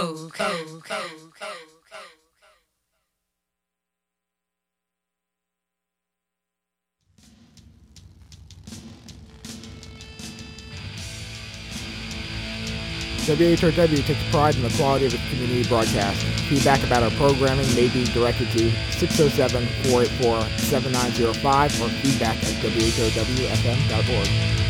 WHRW takes pride in the quality of its community broadcast. Feedback about our programming may be directed to 607-484-7905 or feedback at whowfm.org.